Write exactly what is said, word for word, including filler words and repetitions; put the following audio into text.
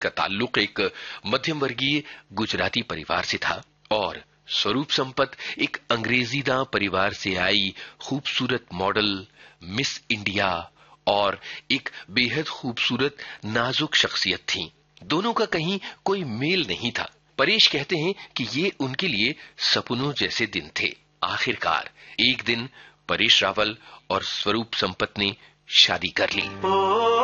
का ताल्लुक एक मध्यम वर्गीय गुजराती परिवार से था और स्वरूप संपत एक अंग्रेजीदा परिवार से आई खूबसूरत मॉडल, मिस इंडिया और एक बेहद खूबसूरत नाजुक शख्सियत थी। दोनों का कहीं कोई मेल नहीं था। परेश कहते हैं कि ये उनके लिए सपनों जैसे दिन थे। आखिरकार एक दिन परेश रावल और स्वरूप संपत ने शादी कर ली।